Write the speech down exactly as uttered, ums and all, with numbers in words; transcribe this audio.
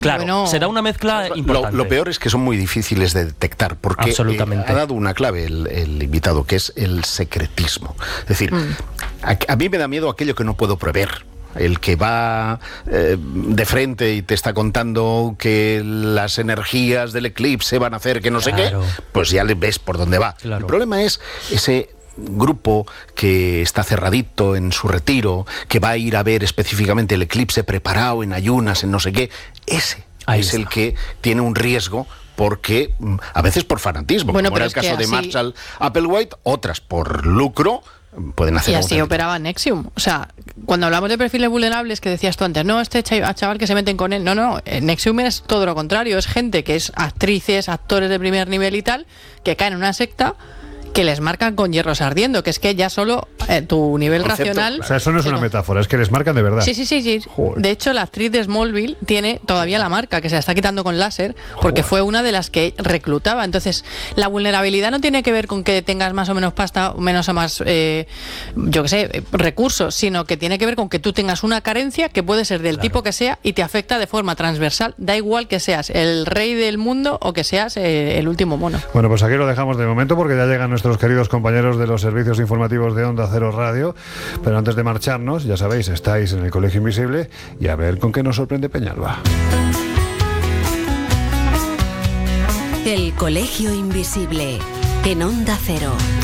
Claro, bueno, será una mezcla lo, importante. lo peor es que son muy difíciles de detectar, porque Absolutamente. eh, ha dado una clave el, el invitado, que es el secretismo. Es decir, mm. a, a mí me da miedo aquello que no puedo prever. El que va eh, de frente y te está contando que las energías del eclipse van a hacer que no claro. sé qué, pues ya le ves por dónde va. Claro. El problema es ese grupo que está cerradito en su retiro, que va a ir a ver específicamente el eclipse preparado en ayunas, en no sé qué. Ese Ahí es está. El que tiene un riesgo, porque a veces por fanatismo, bueno, como era el caso de así... Marshall Applewhite, otras por lucro. Pueden hacer y así operaba Nexium. O sea, cuando hablamos de perfiles vulnerables, que decías tú antes, no, este chaval que se meten con él, no, no, Nexium es todo lo contrario, es gente que es actrices, actores de primer nivel y tal, que caen en una secta que les marcan con hierros ardiendo, que es que ya solo eh, tu nivel Concepto, racional... O sea, eso no es una no. metáfora, es que les marcan de verdad. Sí, sí, sí, sí. Joder. De hecho, la actriz de Smallville tiene todavía la marca, que se la está quitando con láser, porque Joder. fue una de las que reclutaba. Entonces, la vulnerabilidad no tiene que ver con que tengas más o menos pasta, o menos o más, eh, yo qué sé, recursos, sino que tiene que ver con que tú tengas una carencia que puede ser del claro. tipo que sea y te afecta de forma transversal. Da igual que seas el rey del mundo o que seas eh, el último mono. Bueno, pues aquí lo dejamos de momento, porque ya llegan nuestros queridos compañeros de los servicios informativos de Onda Cero Radio. Pero antes de marcharnos, ya sabéis, estáis en el Colegio Invisible y a ver con qué nos sorprende Peñalba. El Colegio Invisible en Onda Cero.